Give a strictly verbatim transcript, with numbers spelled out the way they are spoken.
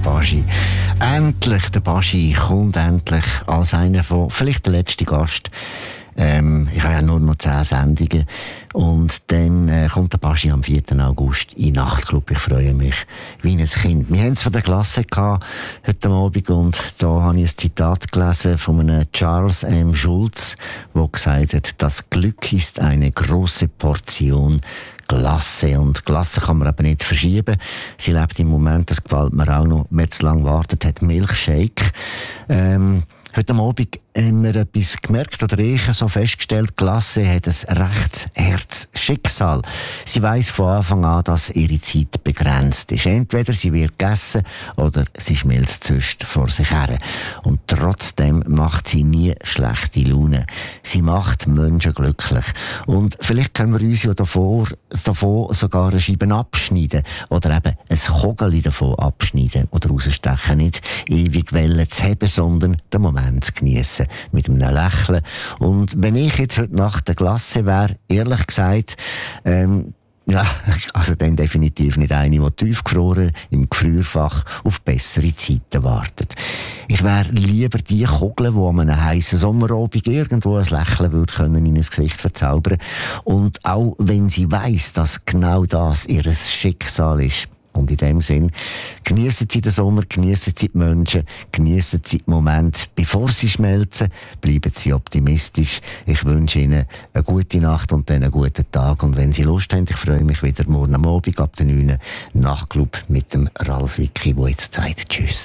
Baschi. Endlich, der Baschi kommt endlich als einer von, vielleicht der letzte Gast. Ähm, ich habe ja nur noch zehn Sendungen. Und dann äh, kommt der Baschi am vierten August in den Nachtclub. Ich freue mich wie ein Kind. Wir haben es von der Klasse gehabt, heute Abend, und da habe ich ein Zitat gelesen von einem Charles M. Schulz, der gesagt hat, das Glück ist eine große Portion Glasse. Und Glasse kann man eben nicht verschieben. Sie lebt im Moment, das gefällt mir auch noch, wer zu lange wartet hat, Milchshake. Ähm, heute Abend haben wir etwas gemerkt, oder ich so festgestellt, Glasse hat ein rechtes Herzschicksal. Sie weiss von Anfang an, dass ihre Zeit begrenzt ist. Entweder sie wird gegessen oder sie schmilzt sonst vor sich her. Und trotzdem macht sie nie schlechte Laune. Sie macht Menschen glücklich. Und vielleicht können wir uns ja davor, davon sogar eine Scheibe abschneiden oder eben ein Kogeli davon abschneiden oder rausstechen. Nicht ewig Wellen zu haben, sondern den Moment zu geniessen. Mit einem Lächeln. Und wenn ich jetzt heute Nacht eine Glasse wäre, ehrlich gesagt, ähm, ja, also dann definitiv nicht eine, die tiefgefroren im Gefrierfach auf bessere Zeiten wartet. Ich wäre lieber die Kugel, die an einem heissen Sommerabend irgendwo ein Lächeln würde können in ein Gesicht verzaubern. Und auch wenn sie weiss, dass genau das ihr Schicksal ist. Und in dem Sinn, geniessen Sie den Sommer, geniessen Sie die Menschen, geniessen Sie den Moment, bevor sie schmelzen, bleiben Sie optimistisch. Ich wünsche Ihnen eine gute Nacht und dann einen guten Tag. Und wenn Sie Lust haben, ich freue mich wieder morgen am Abend ab der neun Nachtclub mit dem Ralf Wicki, der jetzt sagt Tschüss.